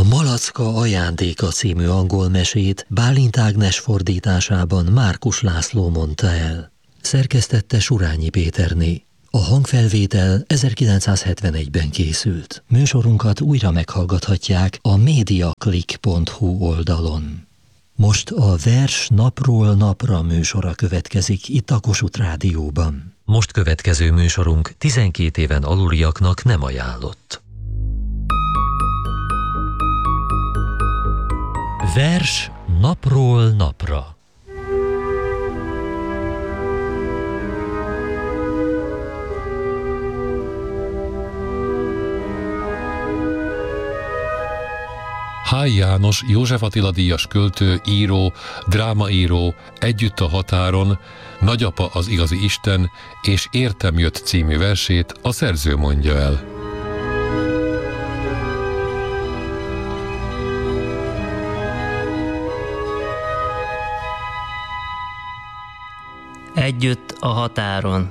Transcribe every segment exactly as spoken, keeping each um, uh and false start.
Malacka ajándéka című angol mesét Bálint Ágnes fordításában Márkus László mondta el. Szerkesztette Surányi Péterné. A hangfelvétel ezerkilencszázhetvenegyben készült. Műsorunkat újra meghallgathatják a mediaclick pont hu oldalon. Most a Vers napról napra műsora következik itt a Kossuth Rádióban. Most következő műsorunk tizenkét éven aluliaknak nem ajánlott. Vers napról napra. Háj János, József Attila díjas költő, író, drámaíró, Együtt a határon, Nagyapa az igazi Isten és Értem jött című versét a szerző mondja el. Együtt a határon.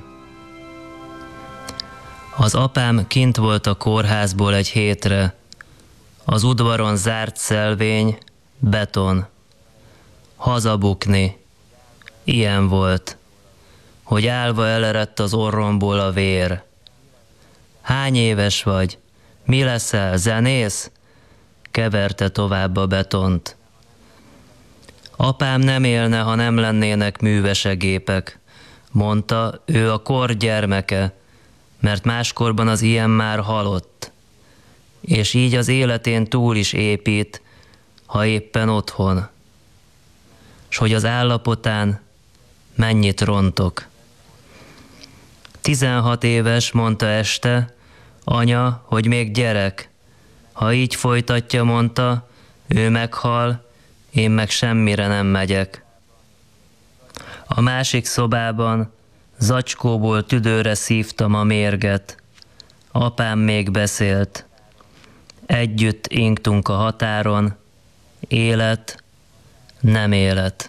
Az apám kint volt a kórházból egy hétre. Az udvaron zárt szelvény, beton. Hazabukni. Ilyen volt, hogy állva elerett az orromból a vér. Hány éves vagy? Mi leszel, zenész? Keverte tovább a betont. Apám nem élne, ha nem lennének művesegépek. Mondta, ő a kor gyermeke, mert máskorban az ilyen már halott. És így az életén túl is épít, ha éppen otthon. S hogy az állapotán mennyit rontok. Tizenhat éves, mondta este, anya, hogy még gyerek. Ha így folytatja, mondta, ő meghal, én meg semmire nem megyek. A másik szobában zacskóból tüdőre szívtam a mérget. Apám még beszélt. Együtt ingtunk a határon, élet, nem élet.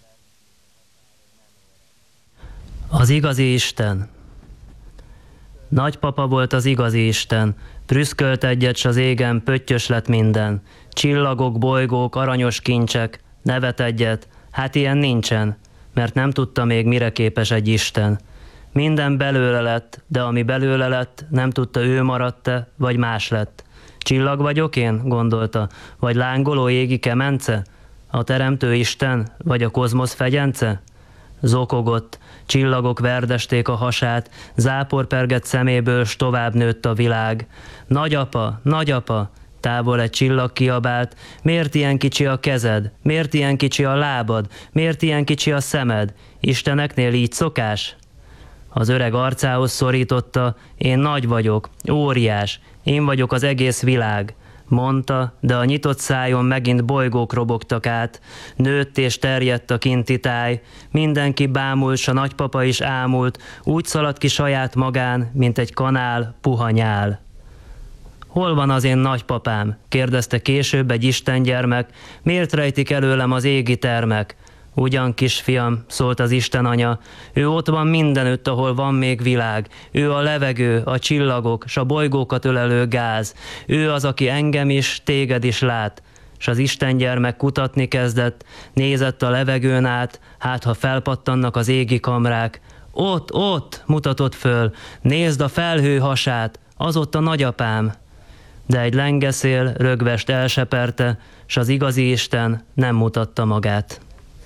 Az igazi Isten. Nagypapa volt az igazi Isten, prüszkölt egyet, s az égen pöttyös lett minden. Csillagok, bolygók, aranyos kincsek, nevet egyet, hát ilyen nincsen, mert nem tudta még, mire képes egy Isten. Minden belőle lett, de ami belőle lett, nem tudta, ő maradt-e, vagy más lett. Csillag vagyok én, gondolta, vagy lángoló égi kemence? A teremtő Isten, vagy a kozmosz fegyence? Zokogott, csillagok verdesték a hasát, záporpergett szeméből, s tovább nőtt a világ. Nagyapa, nagyapa, távol egy csillag kiabált, miért ilyen kicsi a kezed, miért ilyen kicsi a lábad, miért ilyen kicsi a szemed? Isteneknél így szokás? Az öreg arcához szorította, én nagy vagyok, óriás, én vagyok az egész világ, mondta, de a nyitott szájon megint bolygók robogtak át, nőtt és terjedt a kinti táj, mindenki bámult, s a nagypapa is ámult, úgy szaladt ki saját magán, mint egy kanál, puha nyál. Hol van az én nagypapám? Kérdezte később egy istengyermek, miért rejtik előlem az égi termek? Ugyan, kisfiam, szólt az Isten anya, ő ott van mindenütt, ahol van még világ. Ő a levegő, a csillagok, s a bolygókat ölelő gáz. Ő az, aki engem is, téged is lát. S az Isten gyermek kutatni kezdett, nézett a levegőn át, hát ha felpattannak az égi kamrák. Ott, ott, mutatott föl, nézd a felhő hasát, az ott a nagyapám. De egy lengeszél rögvest elseperte, s az igazi Isten nem mutatta magát.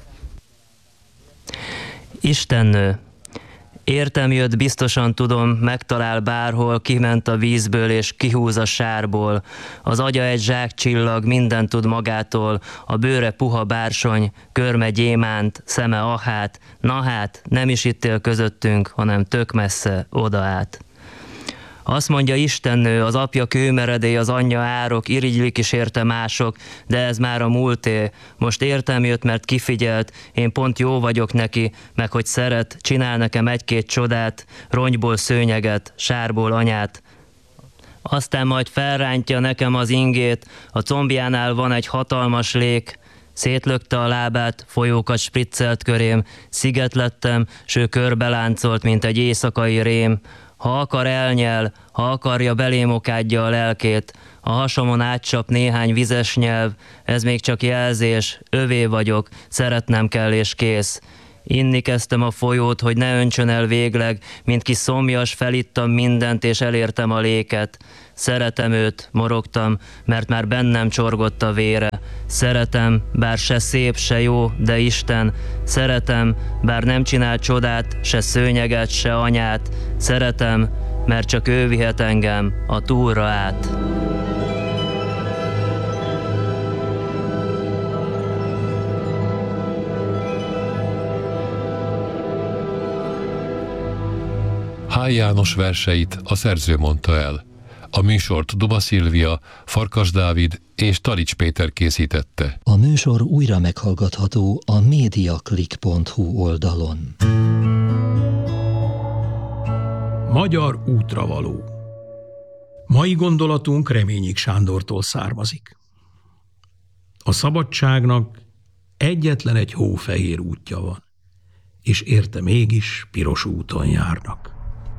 Istennő, értem jött, biztosan tudom, megtalál bárhol, kiment a vízből és kihúz a sárból. Az agya egy zsákcsillag, mindent tud magától, a bőre puha bársony, körme gyémánt, szeme ahát, na hát, nem is itt él közöttünk, hanem tök messze, oda át. Azt mondja Istennő, az apja kőmeredély, az anyja árok, irigylik is érte mások, de ez már a múlté. Most értem jött, mert kifigyelt, én pont jó vagyok neki, meg hogy szeret, csinál nekem egy-két csodát, rongyból szőnyeget, sárból anyát. Aztán majd felrántja nekem az ingét, a combjánál van egy hatalmas lék, szétlökte a lábát, folyókat spriccelt körém, sziget lettem, s ő körbeláncolt, mint egy éjszakai rém. Ha akar, elnyel, ha akarja, belém okádja a lelkét. A hasamon átcsap néhány vizes nyelv, ez még csak jelzés, övé vagyok, szeretnem kell és kész. Inni kezdtem a folyót, hogy ne öntsön el végleg, mint ki szomjas, felittam mindent és elértem a léket. Szeretem őt, morogtam, mert már bennem csorgott a vére. Szeretem, bár se szép, se jó, de Isten. Szeretem, bár nem csinál csodát, se szőnyeget, se anyát. Szeretem, mert csak ő vihet engem a túlra át. Háj János verseit a szerző mondta el. A műsort Duba Szilvia, Farkas Dávid és Talics Péter készítette. A műsor újra meghallgatható a mediaclick pont hu oldalon. Magyar útravaló. Mai gondolatunk Reményik Sándortól származik. A szabadságnak egyetlen egy hófehér útja van, és érte mégis piros úton járnak.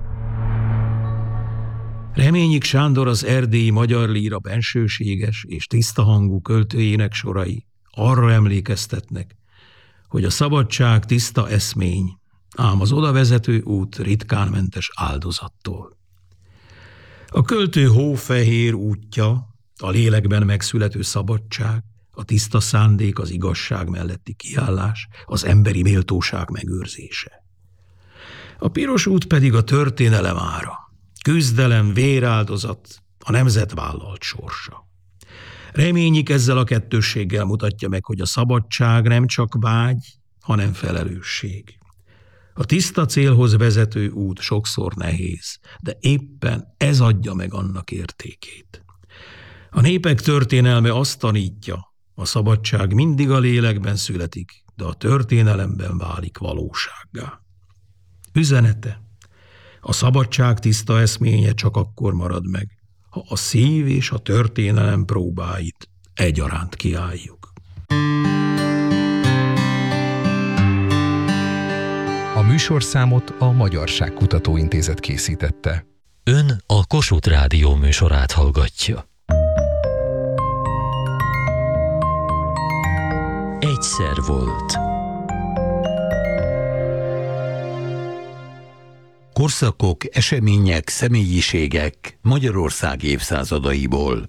Reményik Sándor az erdélyi magyar líra bensőséges és tiszta hangú költőjének sorai arra emlékeztetnek, hogy a szabadság tiszta eszmény, ám az oda vezető út ritkán mentes áldozattól. A költő hófehér útja, a lélekben megszülető szabadság, a tiszta szándék, az igazság melletti kiállás, az emberi méltóság megőrzése. A piros út pedig a történelem ára, küzdelem, véráldozat, a nemzet vállalt sorsa. Reményik ezzel a kettősséggel mutatja meg, hogy a szabadság nem csak vágy, hanem felelősség. A tiszta célhoz vezető út sokszor nehéz, de éppen ez adja meg annak értékét. A népek történelme azt tanítja, a szabadság mindig a lélekben születik, de a történelemben válik valósággá. Üzenete: a szabadság tiszta eszménye csak akkor marad meg, ha a szív és a történelem próbáit egyaránt kiálljuk. A műsorszámot a Magyarság Kutatóintézet készítette. Ön a Kossuth Rádió műsorát hallgatja. Egyszer volt. Korszakok, események, személyiségek Magyarország évszázadaiból.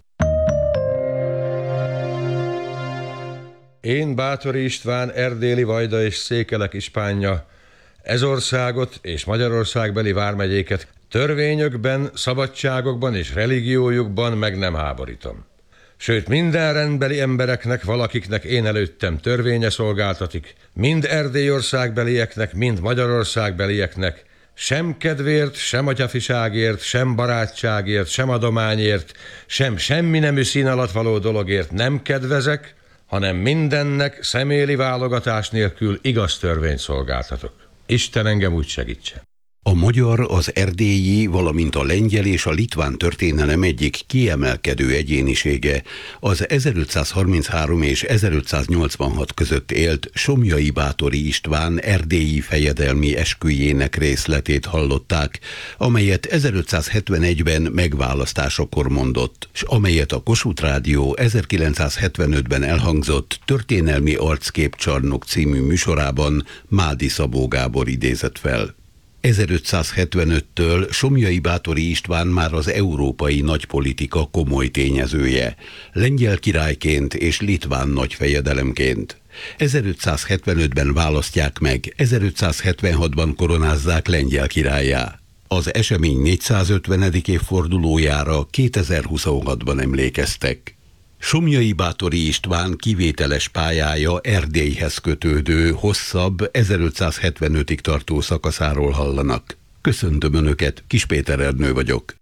Én, Báthori István, erdéli vajda és székelek ispánja, ez országot és Magyarországbeli vármegyéket törvényökben, szabadságokban és religiójukban meg nem háborítom. Sőt, minden rendbeli embereknek, valakiknek én előttem törvénye szolgáltatik, mind Erdélyországbelieknek, mind Magyarországbelieknek, sem kedvért, sem atyafiságért, sem barátságért, sem adományért, sem semmi nemű szín alatt való dologért nem kedvezek, hanem mindennek személy válogatás nélkül igaz törvényt szolgáltatok. Isten engem úgy segítsen. A magyar, az erdélyi, valamint a lengyel és a litván történelem egyik kiemelkedő egyénisége az ezerötszázharminchárom és ezerötszáznyolcvanhat között élt Somlyai Báthori István erdélyi fejedelmi esküjének részletét hallották, amelyet ezerötszázhetvenegyben megválasztásakor mondott, s amelyet a Kossuth Rádió ezerkilencszázhetvenötben elhangzott Történelmi Arcképcsarnok című műsorában Mádi Szabó Gábor idézett fel. ezerötszázhetvenöttől Somlyai Báthori István már az európai nagypolitika komoly tényezője, lengyel királyként és litván nagyfejedelemként. ezerötszázhetvenötben választják meg, ezerötszázhetvenhatban koronázzák lengyel királlyá. Az esemény négyszázötvenedik évfordulójára kétezer-huszonhatban emlékeztek. Somlyai Báthori István kivételes pályája Erdélyhez kötődő, hosszabb, ezerötszázhetvenötig tartó szakaszáról hallanak. Köszöntöm Önöket, Kis Péter Ernő vagyok.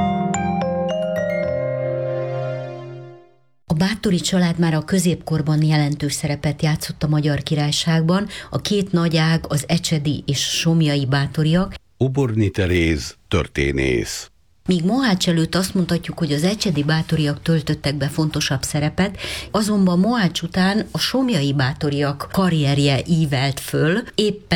A Báthori család már a középkorban jelentős szerepet játszott a Magyar Királyságban, a két nagy ág, az Ecsedi és Somlyai Báthoriak. Uborni Teréz, történész. Míg Mohács előtt azt mondhatjuk, hogy az Ecsedi Báthoriak töltöttek be fontosabb szerepet, azonban Mohács után a Somlyai Báthoriak karrierje ívelt föl, éppen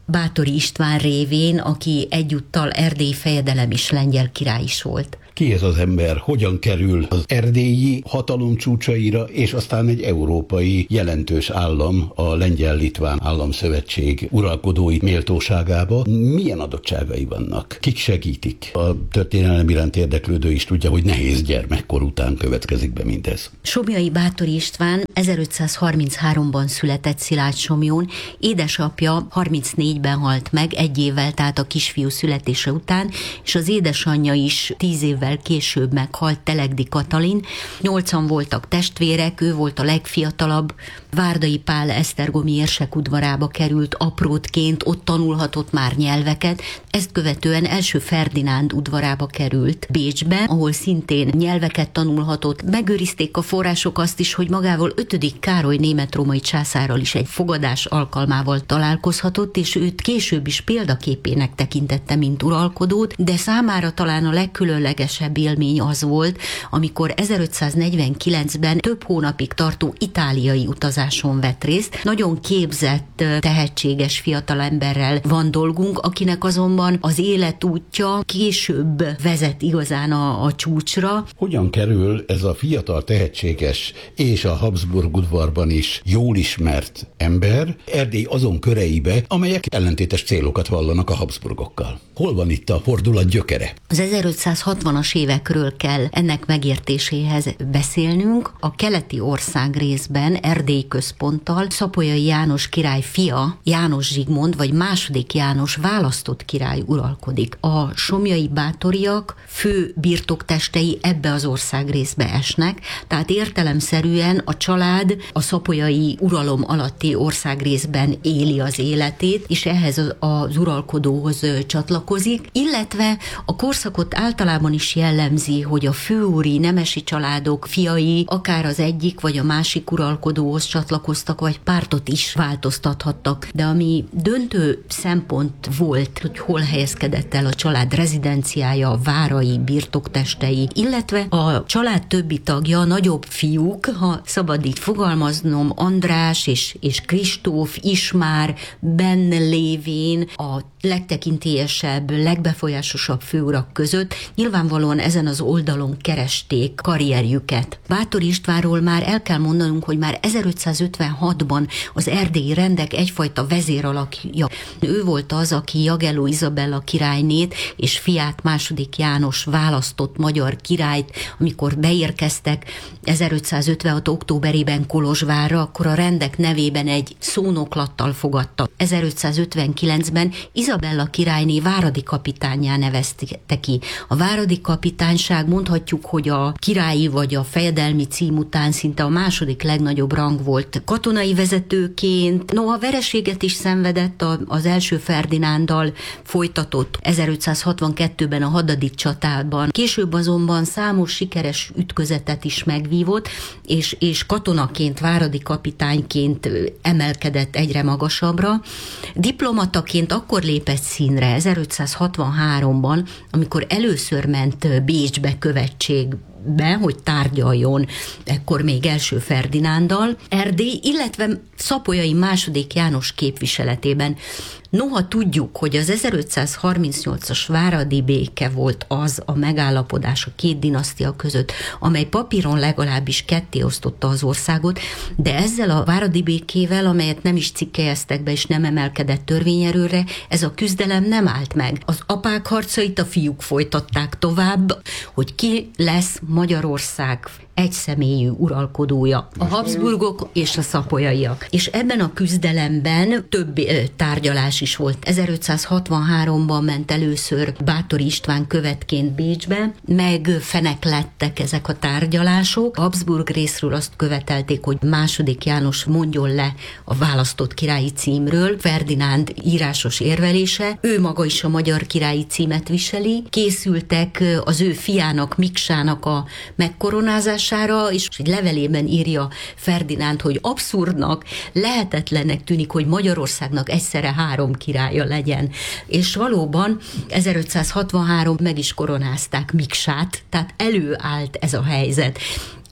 Báthori István révén, aki egyúttal erdélyi fejedelem és lengyel király is volt. Ki ez az ember, hogyan kerül az erdélyi hatalom csúcsaira, és aztán egy európai jelentős állam, a Lengyel-Litván Államszövetség uralkodói méltóságába? Milyen adottságai vannak? Kik segítik? A történelem iránt érdeklődő is tudja, hogy nehéz gyermekkor után következik be mindez. Somlyai Báthori István ezerötszázharmincháromban született Szilágysomlyón, édesapja harmincnégyben halt meg, egy évvel, tehát a kisfiú születése után, és az édesanyja is tíz évvel később meghalt, Telegdi Katalin. Nyolcan voltak testvérek, ő volt a legfiatalabb. Várdai Pál esztergomi érsek udvarába került aprótként, ott tanulhatott már nyelveket. Ezt követően első Ferdinánd udvarába került Bécsbe, ahol szintén nyelveket tanulhatott. Megőrizték a források azt is, hogy magával ötödik Károly német-római császárral is egy fogadás alkalmával találkozhatott, és őt később is példaképének tekintette, mint uralkodót, de számára talán a legkülönlegesebb élmény az volt, amikor ezerötszáznegyvenkilencben több hónapig tartó itáliai utazáson vett részt. Nagyon képzett, tehetséges fiatalemberrel van dolgunk, akinek azonban az életútja később vezet igazán a, a csúcsra. Hogyan kerül ez a fiatal, tehetséges és a Habsburg udvarban is jól ismert ember Erdély azon köreibe, amelyek ellentétes célokat vallanak a Habsburgokkal? Hol van itt a fordulat gyökere? Az ezerötszázhatvanas évekről kell ennek megértéséhez beszélnünk. A keleti ország részben Erdély központtal Szapolyai János király fia, János Zsigmond, vagy második János választott király uralkodik. A somlyai báthoriak fő birtoktestei ebbe az ország részbe esnek, tehát értelemszerűen a család a szapolyai uralom alatti ország részben éli az életét, és ehhez az uralkodóhoz csatlakozik, illetve a korszakot általában is jellemzi, hogy a főúri nemesi családok fiai akár az egyik vagy a másik uralkodóhoz csatlakoztak, vagy pártot is változtathattak. De ami döntő szempont volt, hogy hol helyezkedett el a család rezidenciája, várai, birtoktestei, illetve a család többi tagja, nagyobb fiúk, ha szabad így fogalmaznom, András és, és Kristóf is már benne lévén a legtekintélyesebb, legbefolyásosabb főurak között nyilvánvalóan ezen az oldalon keresték karrierjüket. Báthori Istvánról már el kell mondanunk, hogy már ezerötszázötvenhatban az erdélyi rendek egyfajta vezéralakja. Ő volt az, aki Jagelló Izabella királynét és fiát, második János választott magyar királyt, amikor beérkeztek ezerötszázötvenhat októberében Kolozsvárra, akkor a rendek nevében egy szónoklattal fogadta. ezerötszázötvenkilencben Izabella királyné váradi kapitánnyá nevezte ki. A váradi kapitányság, mondhatjuk, hogy a királyi vagy a fejedelmi cím után szinte a második legnagyobb rang volt katonai vezetőként. Noha vereséget is szenvedett az első Ferdinánddal folytatott ezerötszázhatvankettőben a hadadik csatában. Később azonban számos sikeres ütközetet is megvívott, és, és katonaként, váradi kapitányként emelkedett egyre magasabbra. Diplomataként akkor lépett színre ezerötszázhatvanháromban, amikor először ment Bécsbe követségbe, hogy tárgyaljon ekkor még első Ferdinánddal, Erdély, illetve Szapolyai második János képviseletében. Noha tudjuk, hogy az ezerötszázharmincnyolcas váradi béke volt az a megállapodás a két dinasztia között, amely papíron legalábbis ketté osztotta az országot, de ezzel a váradi békével, amelyet nem is cikkelyeztek be és nem emelkedett törvényerőre, ez a küzdelem nem állt meg. Az apák harcait a fiúk folytatták tovább, hogy ki lesz Magyarország egyszemélyű uralkodója. A Habsburgok és a szapolyaiak. És ebben a küzdelemben több tárgyalás is volt. ezerötszázhatvanháromban ment először Báthori István követként Bécsbe, meg fenek lettek ezek a tárgyalások. A Habsburg részről azt követelték, hogy második János mondjon le a választott királyi címről. Ferdinánd írásos érvelése. Ő maga is a magyar királyi címet viseli. Készültek az ő fiának, Miksának a megkoronázására, és egy levelében írja Ferdinánd, hogy abszurdnak, lehetetlennek tűnik, hogy Magyarországnak egyszerre három királya legyen. És valóban ezerötszázhatvanhárom meg is koronázták Miksát, tehát előállt ez a helyzet.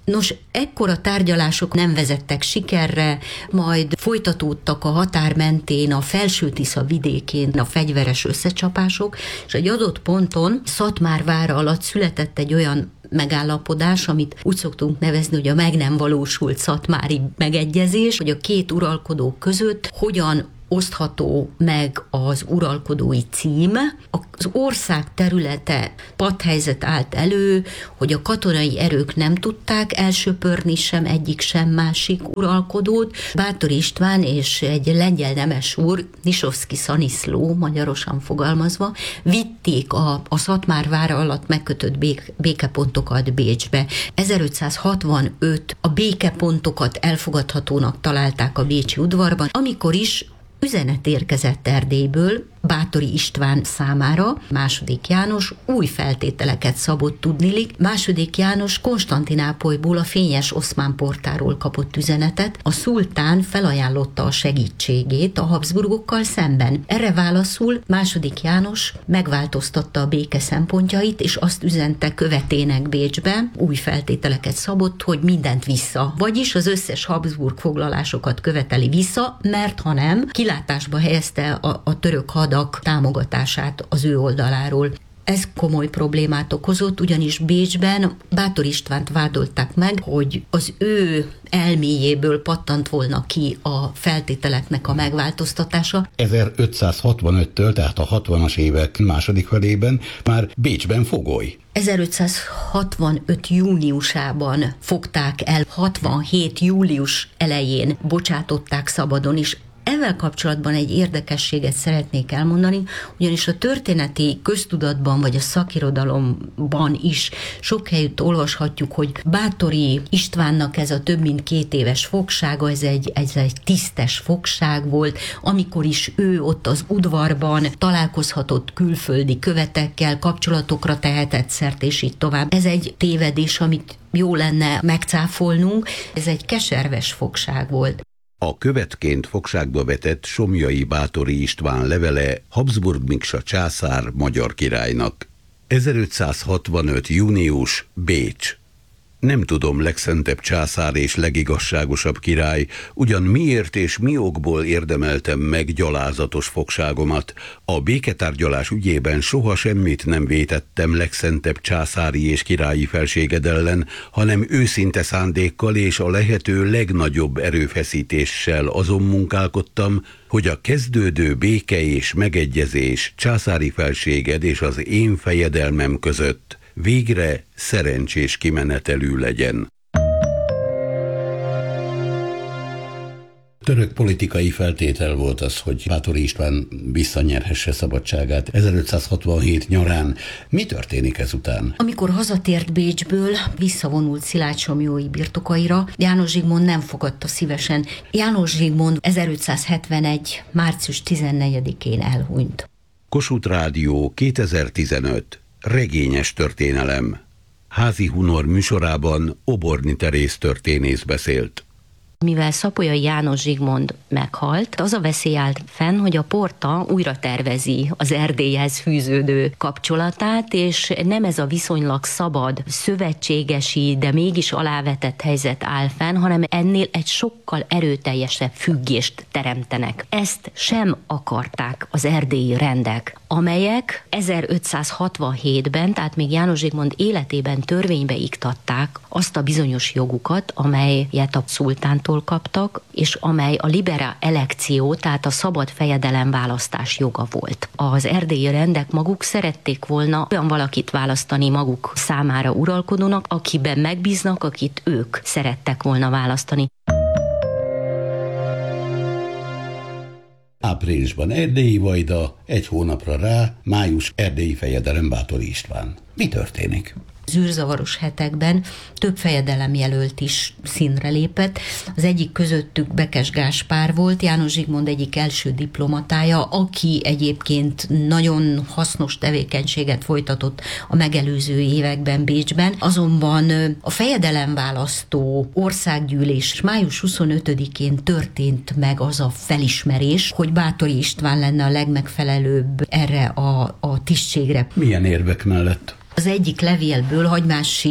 Nos, ekkora tárgyalások nem vezettek sikerre, majd folytatódtak a határ mentén, a Felső-Tisza vidékén a fegyveres összecsapások, és egy adott ponton Szatmár vára alatt született egy olyan megállapodás, amit úgy szoktunk nevezni, hogy a meg nem valósult szatmári megegyezés, hogy a két uralkodó között hogyan osztható meg az uralkodói cím. Az ország területe patthelyzet állt elő, hogy a katonai erők nem tudták elsöpörni sem egyik, sem másik uralkodót. Báthori István és egy lengyel nemes úr, Nisovszky Szaniszló, magyarosan fogalmazva, vitték a, a Szatmár vára alatt megkötött bék, békepontokat Bécsbe. ezerötszázhatvanöt a békepontokat elfogadhatónak találták a bécsi udvarban, amikor is üzenet érkezett Erdélyből Báthori István számára. Második János új feltételeket szabott tudnilik. Második János Konstantinápolyból, a fényes oszmán portáról kapott üzenetet. A szultán felajánlotta a segítségét a Habsburgokkal szemben. Erre válaszul Második János megváltoztatta a béke szempontjait, és azt üzente követének Bécsbe, új feltételeket szabott, hogy mindent vissza. Vagyis az összes Habsburg foglalásokat követeli vissza, mert ha nem, kilátásba helyezte a, a török hadak támogatását az ő oldaláról. Ez komoly problémát okozott, ugyanis Bécsben Báthori Istvánt vádolták meg, hogy az ő elméjéből pattant volna ki a feltételeknek a megváltoztatása. ezerötszázhatvanöttől, tehát a hatvanas évek második felében már Bécsben fogoly. ezerötszázhatvanöt júniusában fogták el, hatvanhét július elején bocsátották szabadon, és ezzel kapcsolatban egy érdekességet szeretnék elmondani, ugyanis a történeti köztudatban vagy a szakirodalomban is sok helyütt olvashatjuk, hogy Báthori Istvánnak ez a több mint két éves fogsága, ez egy, ez egy tisztes fogság volt, amikor is ő ott az udvarban találkozhatott külföldi követekkel, kapcsolatokra tehetett szert, és így tovább. Ez egy tévedés, amit jó lenne megcáfolnunk, ez egy keserves fogság volt. A követként fogságba vetett Somlyai Báthori István levele Habsburg Miksa császár magyar királynak. ezerötszázhatvanöt június, Bécs. Nem tudom, legszentebb császár és legigazságosabb király, ugyan miért és mi okból érdemeltem meg gyalázatos fogságomat. A béketárgyalás ügyében soha semmit nem vétettem legszentebb császári és királyi felséged ellen, hanem őszinte szándékkal és a lehető legnagyobb erőfeszítéssel azon munkálkodtam, hogy a kezdődő béke és megegyezés császári felséged és az én fejedelmem között végre szerencsés kimenetelű legyen. Török politikai feltétel volt az, hogy Báthori István visszanyerhesse szabadságát ezerötszázhatvanhét nyarán. Mi történik ezután? Amikor hazatért Bécsből, visszavonult Szilágysomlyói birtokaira, János Zsigmond nem fogadta szívesen. János Zsigmond ezerötszázhetvenegy. március tizennegyedikén elhunyt. Kossuth Rádió kétezer-tizenöt. Regényes történelem. Házi Hunor műsorában Oborni Teréz történész beszélt. Mivel Szapolyai János Zsigmond meghalt, az a veszély állt fenn, hogy a Porta újra tervezi az Erdélyhez fűződő kapcsolatát, és nem ez a viszonylag szabad, szövetségesi, de mégis alávetett helyzet áll fenn, hanem ennél egy sokkal erőteljesebb függést teremtenek. Ezt sem akarták az erdélyi rendek, amelyek ezerötszázhatvanhétben, tehát még János Zsigmond életében törvénybe iktatták azt a bizonyos jogukat, amelyet a szultántól kaptak, és amely a libera electio, tehát a szabad fejedelem választás joga volt. Az erdélyi rendek maguk szerették volna olyan valakit választani maguk számára uralkodónak, akiben megbíznak, akit ők szerettek volna választani. Áprilisban erdélyi vajda, egy hónapra rá, május erdélyi fejedelem Báthori István. Mi történik? Zűrzavaros hetekben több fejedelemjelölt is színre lépett. Az egyik közöttük Bekes Gáspár volt, János Zsigmond egyik első diplomatája, aki egyébként nagyon hasznos tevékenységet folytatott a megelőző években Bécsben. Azonban a fejedelemválasztó országgyűlés május huszonötödikén történt meg az a felismerés, hogy Báthori István lenne a legmegfelelőbb erre a, a tisztségre. Milyen érvek mellett? Az egyik levélből, Hagymási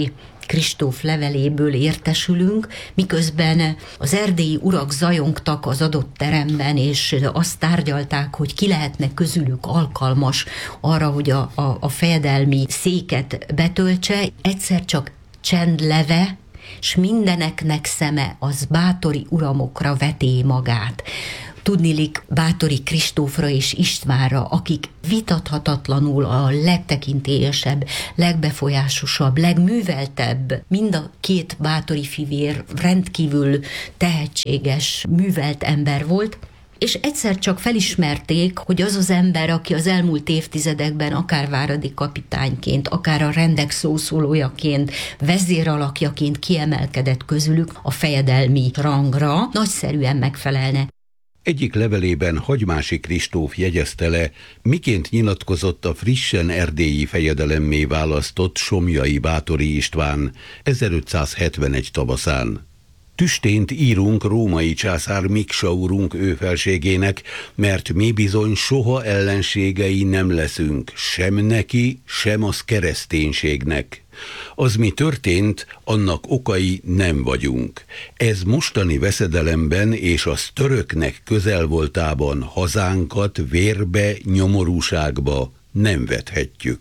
Kristóf leveléből értesülünk, miközben az erdélyi urak zajongtak az adott teremben, és azt tárgyalták, hogy ki lehetne közülük alkalmas arra, hogy a, a, a fejedelmi széket betöltse. Egyszer csak csend leve, s mindeneknek szeme az bátori uramokra veté magát. Tudniillik Báthori Kristófra és Istvánra, akik vitathatatlanul a legtekintélyesebb, legbefolyásosabb, legműveltebb, mind a két báthori fivér rendkívül tehetséges, művelt ember volt, és egyszer csak felismerték, hogy az az ember, aki az elmúlt évtizedekben akár váradi kapitányként, akár a rendek szószólójaként, vezéralakjaként kiemelkedett közülük a fejedelmi rangra, nagyszerűen megfelelne. Egyik levelében Hagymási Kristóf jegyezte le, miként nyilatkozott a frissen erdélyi fejedelemmé választott Somlyai Báthori István ezerötszázhetvenegy tavaszán. Tüstént írunk római császár Miksa urunk őfelségének, mert mi bizony soha ellenségei nem leszünk, sem neki, sem az kereszténységnek. Az, mi történt, annak okai nem vagyunk. Ez mostani veszedelemben és az töröknek közelvoltában hazánkat vérbe, nyomorúságba nem vethetjük.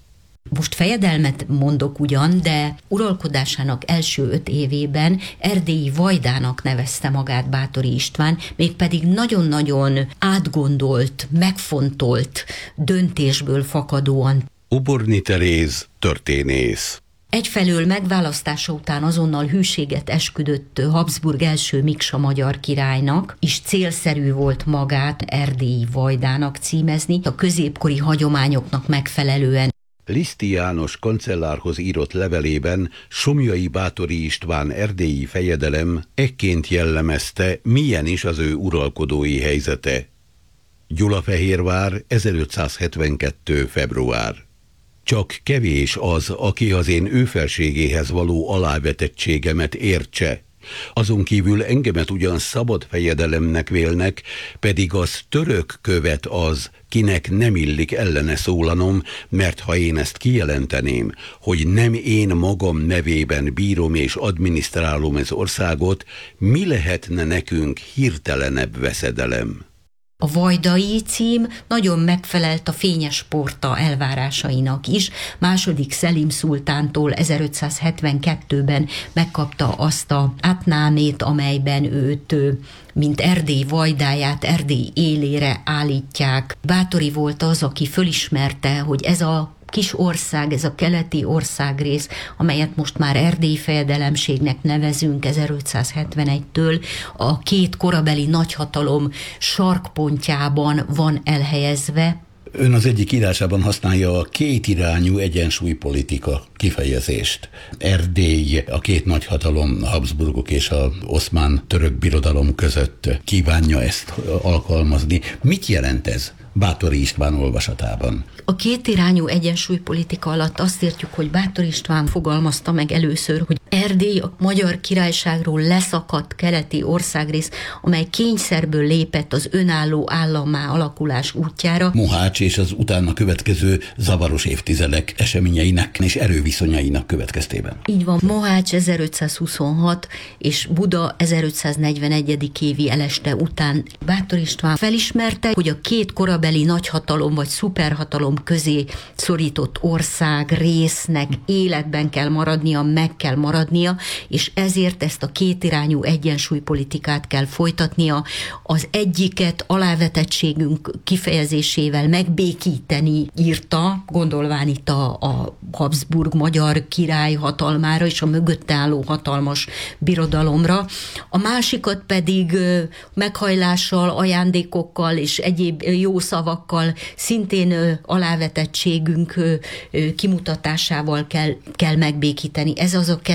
Most fejedelmet mondok ugyan, de uralkodásának első öt évében erdélyi vajdának nevezte magát Báthori István, mégpedig nagyon-nagyon átgondolt, megfontolt döntésből fakadóan. Oborni Teréz, történész. Egyfelől megválasztása után azonnal hűséget esküdött Habsburg első Miksa magyar királynak, és célszerű volt magát erdélyi vajdának címezni, a középkori hagyományoknak megfelelően. Liszti János kancellárhoz írott levelében Somlyai Báthori István erdélyi fejedelem ekként jellemezte, milyen is az ő uralkodói helyzete. Gyulafehérvár, ezerötszázhetvenkettő. február. Csak kevés az, aki az én őfelségéhez való alávetettségemet értse. Azon kívül engemet ugyan szabad fejedelemnek vélnek, pedig az török követ az, kinek nem illik ellene szólanom, mert ha én ezt kijelenteném, hogy nem én magam nevében bírom és adminisztrálom az országot, mi lehetne nekünk hirtelenebb veszedelem? A vajdai cím nagyon megfelelt a Fényes Porta elvárásainak is. Második Szelim szultántól ezerötszázhetvenkettőben megkapta azt a átnámét, amelyben őt, mint Erdély vajdáját Erdély élére állítják. Báthori volt az, aki fölismerte, hogy ez a kis ország, ez a keleti országrész, amelyet most már erdélyi fejedelemségnek nevezünk ezerötszázhetvenegytől, a két korabeli nagyhatalom sarkpontjában van elhelyezve. Ön az egyik írásában használja a kétirányú egyensúlypolitika kifejezést. Erdély a két nagyhatalom, a Habsburgok és az oszmán török birodalom között kívánja ezt alkalmazni. Mit jelent ez Báthori István olvasatában? A kétirányú egyensúlypolitika alatt azt értjük, hogy Báthori István fogalmazta meg először, hogy Erdély a Magyar Királyságról leszakadt keleti országrész, amely kényszerből lépett az önálló állammá alakulás útjára. Mohács és az utána következő zavaros évtizedek eseményeinek és erőviszonyainak következtében. Így van, Mohács ezerötszázhuszonhat és Buda ezerötszáznegyvenegy. évi eleste után Báthori István felismerte, hogy a két korabeli nagyhatalom vagy szuperhatalom közé szorított ország résznek életben kell maradnia, meg kell maradnia, és ezért ezt a kétirányú egyensúlypolitikát kell folytatnia, az egyiket alávetettségünk kifejezésével megbékíteni írta, gondolván itt a, a Habsburg magyar király hatalmára és a mögötte álló hatalmas birodalomra, a másikat pedig meghajlással, ajándékokkal és egyéb jó szavakkal szintén alávetettségünk kimutatásával kell, kell megbékíteni. Ez az a kettő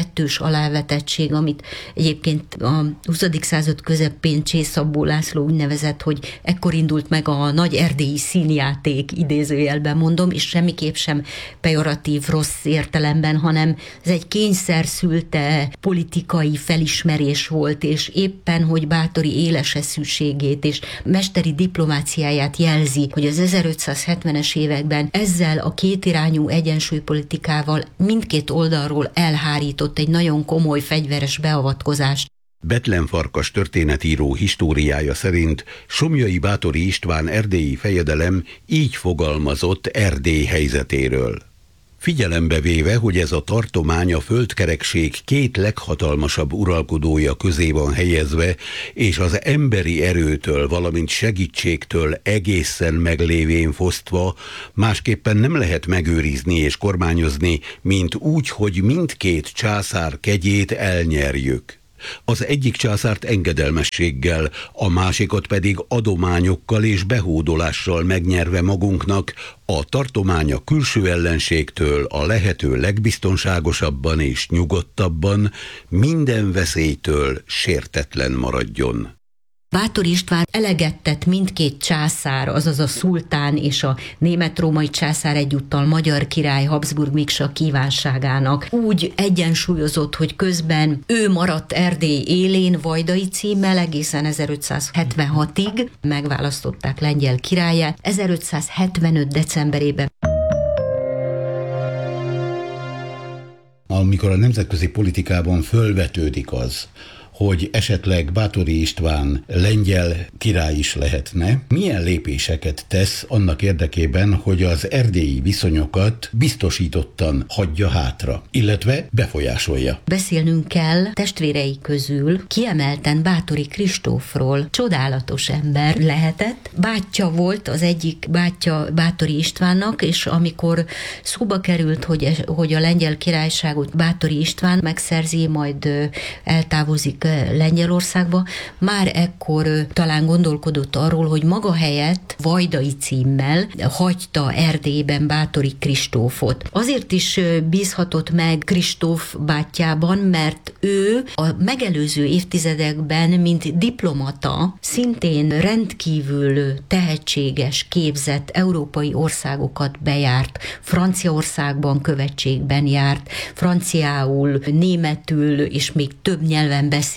kettős alávetettség, amit egyébként a huszadik század közepén Csész Szabó László úgy nevezett, hogy ekkor indult meg a nagy erdélyi színjáték, idézőjelben mondom, és semmiképp sem pejoratív, rossz értelemben, hanem ez egy kényszer szülte politikai felismerés volt, és éppen, hogy Báthory éles eszűségét és mesteri diplomáciáját jelzi, hogy az ezerötszázhetvenes években ezzel a kétirányú egyensúlypolitikával mindkét oldalról elhárított egy nagyon komoly fegyveres beavatkozást. Bethlen Farkas történetíró históriája szerint Somlyai Báthory István erdélyi fejedelem így fogalmazott Erdély helyzetéről. Figyelembe véve, hogy ez a tartomány a földkerekség két leghatalmasabb uralkodója közé van helyezve, és az emberi erőtől, valamint segítségtől egészen meglévén fosztva, másképpen nem lehet megőrizni és kormányozni, mint úgy, hogy mindkét császár kegyét elnyerjük. Az egyik császárt engedelmességgel, a másikat pedig adományokkal és behódolással megnyerve magunknak, a tartomány a külső ellenségtől a lehető legbiztonságosabban és nyugodtabban, minden veszélytől sértetlen maradjon. Báthory István eleget tett mindkét császár, azaz a szultán és a német-római császár egyúttal magyar király Habsburg Miksa kívánságának. Úgy egyensúlyozott, hogy közben ő maradt Erdély élén vajdai címmel egészen ezerötszázhetvenhatig, megválasztották lengyel királlyá, ezerötszázhetvenöt decemberében. Amikor a nemzetközi politikában fölvetődik az, hogy esetleg Báthory István lengyel király is lehetne, milyen lépéseket tesz annak érdekében, hogy az erdélyi viszonyokat biztosítottan hagyja hátra, illetve befolyásolja. Beszélnünk kell testvérei közül kiemelten Báthory Kristófról. Csodálatos ember lehetett. Bátyja volt az egyik bátyja Báthory Istvánnak, és amikor szóba került, hogy, hogy a lengyel királyságot Báthory István megszerzi, majd eltávozik Lengyelországba, már ekkor talán gondolkodott arról, hogy maga helyett vajdai címmel hagyta Erdélyben Báthory Kristófot. Azért is bízhatott meg Kristóf bátyjában, mert ő a megelőző évtizedekben, mint diplomata, szintén rendkívül tehetséges, képzett európai országokat bejárt. Franciaországban követségben járt, franciául, németül és még több nyelven beszél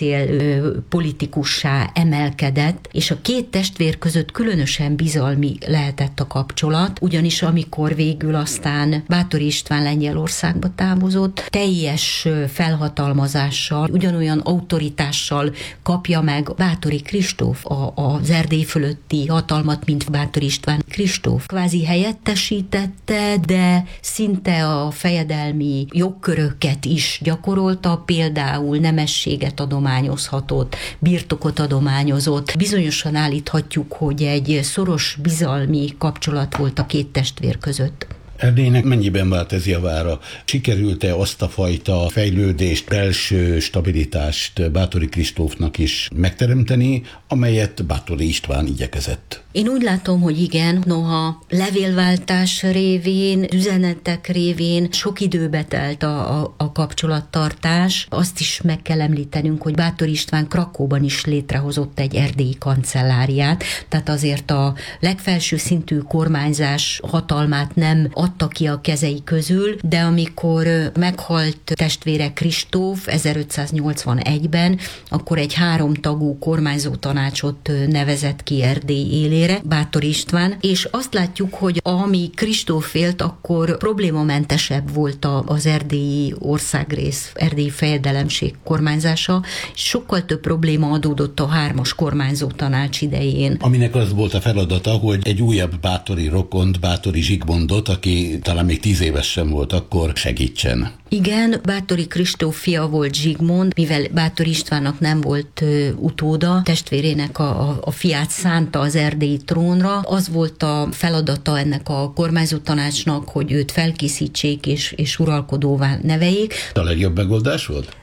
politikussá emelkedett, és a két testvér között különösen bizalmi lehetett a kapcsolat, ugyanis amikor végül aztán Báthory István Lengyelországba távozott, teljes felhatalmazással, ugyanolyan autoritással kapja meg Báthory Kristóf a, az Erdély fölötti hatalmat, mint Báthory István Kristóf. Kvázi helyettesítette, de szinte a fejedelmi jogköröket is gyakorolta, például nemességet adományozhatott, birtokot adományozott. Bizonyosan állíthatjuk, hogy egy szoros bizalmi kapcsolat volt a két testvér között. Erdélynek mennyiben vált ez javára? Sikerült-e azt a fajta fejlődést, belső stabilitást Báthory Kristófnak is megteremteni, amelyet Báthory István igyekezett? Én úgy látom, hogy igen, noha levélváltás révén, üzenetek révén sok időbe telt a, a, a kapcsolattartás. Azt is meg kell említenünk, hogy Báthory István Krakóban is létrehozott egy erdélyi kancelláriát, tehát azért a legfelső szintű kormányzás hatalmát nem adta ki a kezei közül, de amikor meghalt testvére Kristóf ezerötszáznyolcvanegyben, akkor egy háromtagú kormányzó tanácsot nevezett ki Erdély élére, Báthory István, és azt látjuk, hogy ami Kristóf élt, akkor problémamentesebb volt az erdélyi országrész, erdélyi fejedelemség kormányzása, sokkal több probléma adódott a hármas kormányzó tanács idején. Aminek az volt a feladata, hogy egy újabb Báthory rokont, Báthory Zsigmondot, aki talán még tíz éves sem volt, akkor segítsen. Igen, Báthory Kristóf fia volt Zsigmond, mivel Báthory Istvánnak nem volt ö, utóda, testvérének a, a, a fiát szánta az erdélyi trónra. Az volt a feladata ennek a kormányzó tanácsnak, hogy őt felkészítsék és, és uralkodóvá neveljék. A legjobb megoldás volt?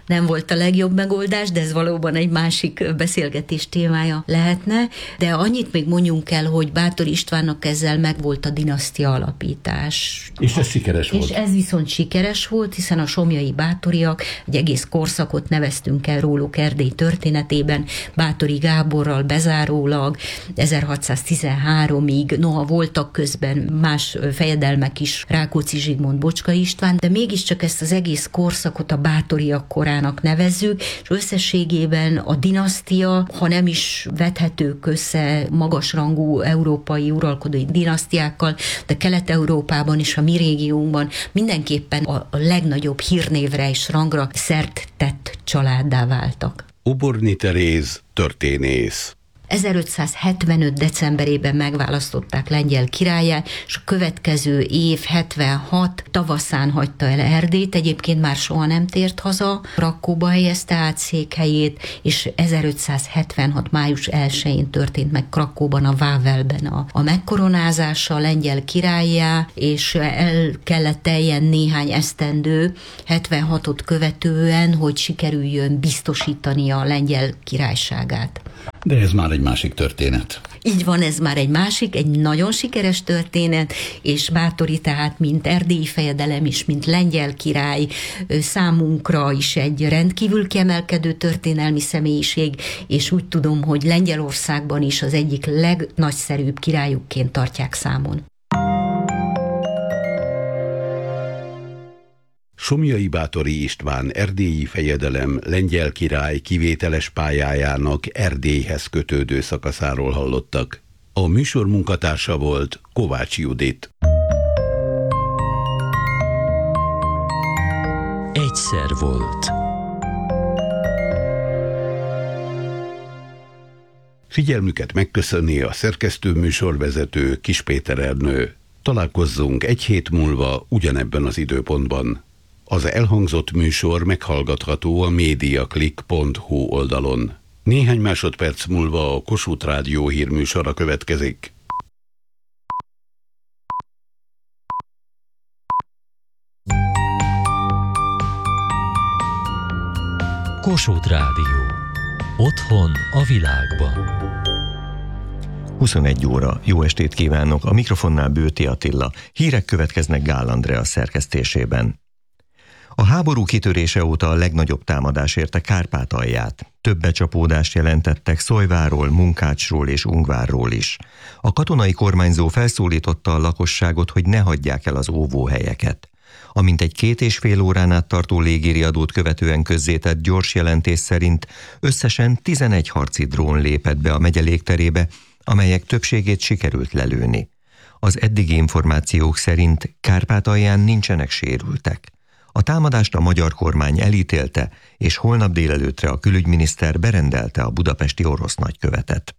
nem volt a legjobb megoldás, de ez valóban egy másik beszélgetés témája lehetne. De annyit még mondjunk el, hogy Báthori Istvánnak ezzel megvolt a dinasztia alapítás. És ez sikeres volt. És ez viszont sikeres volt, hiszen a somlyai Báthoriak egy egész korszakot neveztünk el róluk Erdély történetében, Báthori Gáborral bezárólag ezerhatszáztizenháromig, noha voltak közben más fejedelmek is, Rákóczi Zsigmond, Bocskai István, de mégiscsak ezt az egész korszakot a Báthoriak korának nevezzük, és összességében a dinasztia, ha nem is vethetők össze magasrangú európai uralkodói dinasztiákkal, de Kelet-Európában és a mi régiónkban mindenképpen a legnagyobb hírnévre és rangra szert tett családdá váltak. Uborni Teréz, történész. ezerötszázhetvenöt. decemberében megválasztották lengyel királlyá, és a következő év hetvenhat tavaszán hagyta el Erdélyt, egyébként már soha nem tért haza, Krakkóba helyezte át székhelyét, és ezerötszázhetvenhat. május elsején történt meg Krakkóban, a Vávelben a, a megkoronázása a lengyel királlyá, és el kellett teljen néhány esztendő hetvenhatot követően, hogy sikerüljön biztosítani a lengyel királyságát. De ez már egy másik történet. Így van, ez már egy másik, egy nagyon sikeres történet, és Báthori tehát, mint erdélyi fejedelem is, mint lengyel király, számunkra is egy rendkívül kiemelkedő történelmi személyiség, és úgy tudom, hogy Lengyelországban is az egyik legnagyszerűbb királyukként tartják számon. Somlyai Báthori István erdélyi fejedelem lengyel király kivételes pályájának Erdélyhez kötődő szakaszáról hallottak. A műsor munkatársa volt Kovács Judit. Egyszer volt. Figyelmüket megköszöni a szerkesztő műsorvezető Kis Péter Ernő. Találkozzunk egy hét múlva ugyanebben az időpontban. Az elhangzott műsor meghallgatható a mediaclick pont hu oldalon. Néhány másodperc múlva a Kossuth Rádió hírműsora következik. Kossuth Rádió. Otthon a világban. huszonegy óra. Jó estét kívánok! A mikrofonnál Bőti Attila. Hírek következnek Gál Andrea szerkesztésében. A háború kitörése óta a legnagyobb támadás érte Kárpátalját. Több becsapódást jelentettek Szojváról, Munkácsról és Ungvárról is. A katonai kormányzó felszólította a lakosságot, hogy ne hagyják el az óvóhelyeket. Amint egy két és fél órán át tartó légiriadót követően közzétett gyors jelentés szerint összesen tizenegy harci drón lépett be a megye légterébe, amelyek többségét sikerült lelőni. Az eddigi információk szerint Kárpátalján nincsenek sérültek. A támadást a magyar kormány elítélte, és holnap délelőttre a külügyminiszter berendelte a budapesti orosz nagykövetet.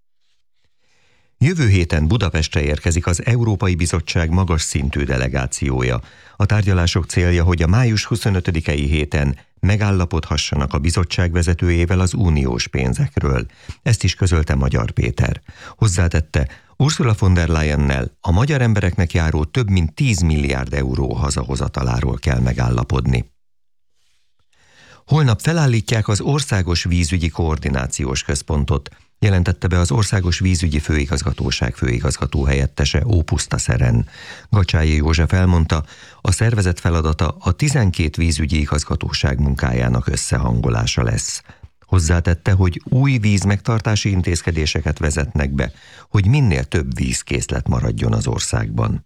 Jövő héten Budapestre érkezik az Európai Bizottság magas szintű delegációja. A tárgyalások célja, hogy a május huszonötödikei héten megállapodhassanak a bizottság vezetőjével az uniós pénzekről. Ezt is közölte Magyar Péter. Hozzátette, Ursula von der Leyennel a magyar embereknek járó több mint tíz milliárd euró hazahozataláról kell megállapodni. Holnap felállítják az Országos Vízügyi Koordinációs Központot, jelentette be az Országos Vízügyi Főigazgatóság főigazgató helyettese Ópuszta Szeren. Gacsályi József elmondta, a szervezet feladata a tizenkét vízügyi igazgatóság munkájának összehangolása lesz. Hozzátette, hogy új vízmegtartási intézkedéseket vezetnek be, hogy minél több vízkészlet maradjon az országban.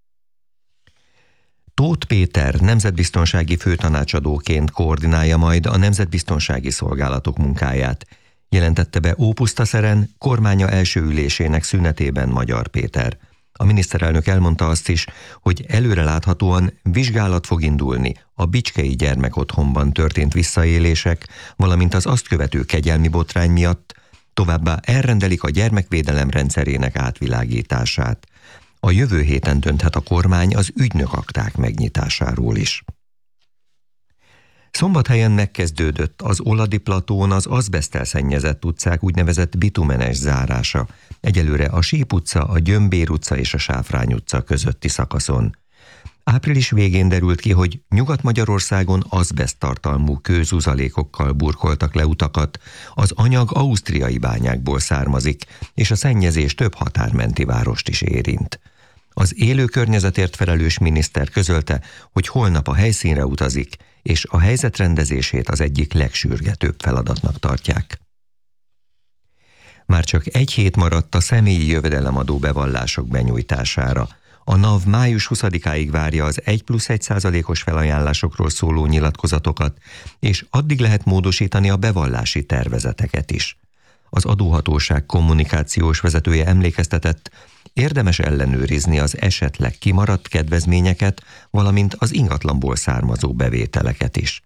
Tóth Péter nemzetbiztonsági főtanácsadóként koordinálja majd a nemzetbiztonsági szolgálatok munkáját, jelentette be Ópuszta Szeren kormánya első ülésének szünetében Magyar Péter. A miniszterelnök elmondta azt is, hogy előreláthatóan vizsgálat fog indulni a Bicskei gyermekotthonban történt visszaélések, valamint az azt követő kegyelmi botrány miatt, továbbá elrendelik a gyermekvédelem rendszerének átvilágítását. A jövő héten dönthet a kormány az ügynökakták megnyitásáról is. Szombathelyen megkezdődött az Oladi platón az azbeszttel szennyezett utcák úgynevezett bitumenes zárása, egyelőre a Síp utca, a Gyömbér utca és a Sáfrány utca közötti szakaszon. Április végén derült ki, hogy Nyugat-Magyarországon azbeszt tartalmú kőzuzalékokkal burkoltak le utakat, az anyag ausztriai bányákból származik, és a szennyezés több határmenti várost is érint. Az élő környezetért felelős miniszter közölte, hogy holnap a helyszínre utazik, és a helyzet rendezését az egyik legsürgetőbb feladatnak tartják. Már csak egy hét maradt a személyi jövedelemadó bevallások benyújtására. A NAV május huszadikáig várja az egy plusz egy százalékos felajánlásokról szóló nyilatkozatokat, és addig lehet módosítani a bevallási tervezeteket is. Az adóhatóság kommunikációs vezetője emlékeztetett, érdemes ellenőrizni az esetleg kimaradt kedvezményeket, valamint az ingatlanból származó bevételeket is.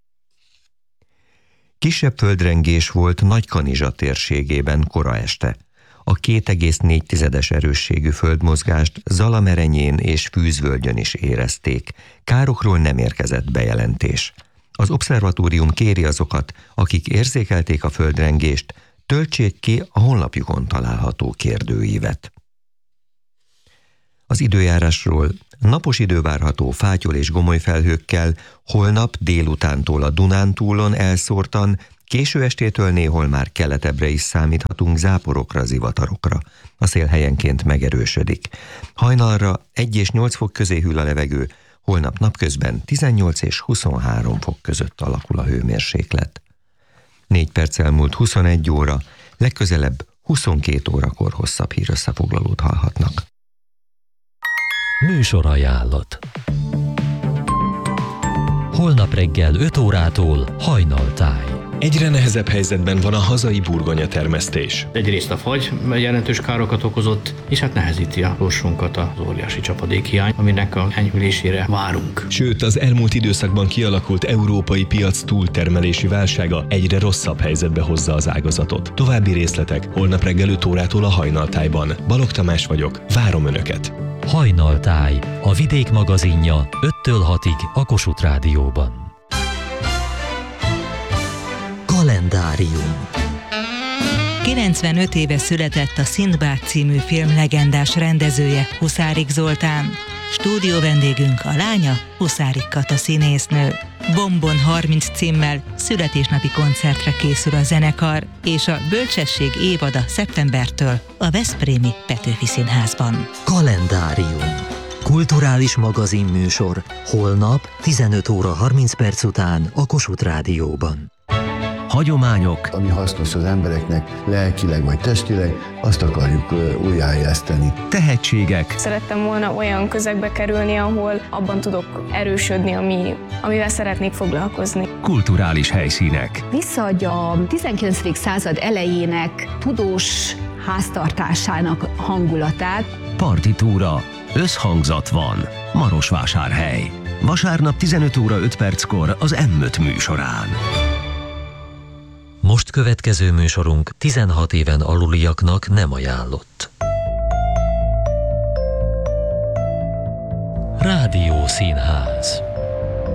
Kisebb földrengés volt Nagykanizsa térségében kora este. A két egész négy tizedes erősségű földmozgást Zalamerenyén és Fűzvölgyön is érezték. Károkról nem érkezett bejelentés. Az obszervatórium kéri azokat, akik érzékelték a földrengést, töltsék ki a honlapjukon található kérdőívet. Az időjárásról: napos idő várható fátyol és gomoly felhőkkel, holnap délutántól a Dunántúlon elszórtan, késő estétől néhol már keletebbre is számíthatunk záporokra, zivatarokra. A szél helyenként megerősödik. Hajnalra egy és nyolc fok közé hűl a levegő, holnap napközben tizennyolc és huszonhárom fok között alakul a hőmérséklet. Négy perccel múlt huszonegy óra, legközelebb huszonkét órakor hosszabb hírösszefoglalót hallhatnak. Műsorajánlat. Holnap reggel öt órától Hajnaltáj. Egyre nehezebb helyzetben van a hazai burgonya termesztés. Egyrészt a fagy jelentős károkat okozott, és hát nehezíti a sorsunkat az óriási csapadékhiány, aminek a enyhülésére várunk. Sőt, az elmúlt időszakban kialakult európai piac túltermelési válsága egyre rosszabb helyzetbe hozza az ágazatot. További részletek holnap reggel öt órától a Hajnaltájban. Balogh Tamás vagyok, várom Önöket! Hajnaltáj, a Vidék magazinja öttől hatig a Kossuth Rádióban. Kalendárium. kilencvenöt éve született a Szindbád című film legendás rendezője, Huszárik Zoltán. Stúdió vendégünk a lánya, Huszárik Kata színésznő. Bombon harminc címmel születésnapi koncertre készül a zenekar, és a Bölcsesség évada szeptembertől a veszprémi Petőfi Színházban. Kalendárium. Kulturális magazinműsor holnap tizenöt óra harminc perc után a Kossuth Rádióban. Hagyományok, ami hasznos az embereknek lelkileg vagy testileg, azt akarjuk újjáéleszteni. Tehetségek. Szerettem volna olyan közegbe kerülni, ahol abban tudok erősödni, ami, amivel szeretnék foglalkozni. Kulturális helyszínek. Visszaadja a tizenkilencedik század elejének tudós háztartásának hangulatát. Partitúra. Összhangzat van. Marosvásárhely. Vasárnap tizenöt óra öt perckor az em öt műsorán. Most következő műsorunk tizenhat éven aluliaknak nem ajánlott. Rádiószínház.